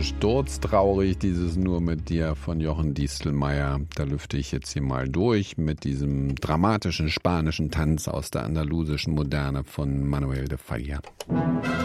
sturztraurig, dieses Nur mit dir von Jochen Diestelmeier. Da lüfte ich jetzt hier mal durch mit diesem dramatischen spanischen Tanz aus der andalusischen Moderne von Manuel de Falla.